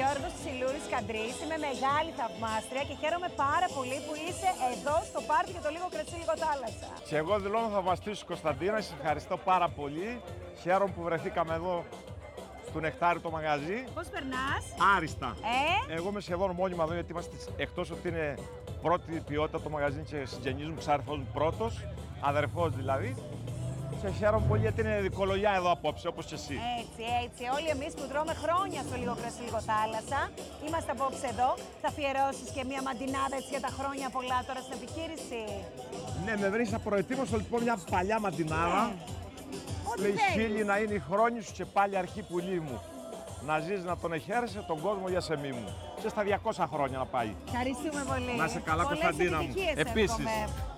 Γιώργος Ψηλούρης Καντρής, είμαι μεγάλη θαυμάστρια και χαίρομαι πάρα πολύ που είσαι εδώ στο πάρτι για το λίγο κρασί, λίγο θάλασσα. Και εγώ δηλώνω θαυμαστής της Κωνσταντίνας, σας ευχαριστώ πάρα πολύ. Χαίρομαι που βρεθήκαμε εδώ στο Νεκτάρι το μαγαζί. Πώς περνάς? Άριστα. Εγώ είμαι σχεδόν μόνιμα εδώ γιατί είμαστε, εκτός ότι είναι πρώτη ποιότητα το μαγαζί και συγγενείς μου, ξάδερφός μου πρώτος, αδερφός δηλαδή. Και χαίρομαι πολύ γιατί είναι δικολογιά εδώ απόψε, όπως και εσύ. Έτσι. Όλοι εμείς που τρώμε χρόνια στο λίγο κρασί, λίγο θάλασσα, είμαστε απόψε εδώ. Θα αφιερώσεις και μία μαντινάδα έτσι για τα χρόνια πολλά τώρα στην επιχείρηση? Ναι, με βρεις απροετοίμαστο λοιπόν μια παλιά μαντινάδα. Λέει χίλιοι να είναι οι χρόνοι σου και πάλι αρχή πουλί μου. Να ζεις, να τον εχαίρεσαι τον κόσμο για σεμί μου. Και στα 200 χρόνια να πάει. Ευχαριστούμε πολύ. Να είσαι καλά, Κωνσταντίνα μου. Πολλές επιτυχίες Επίσης. εύχομαι.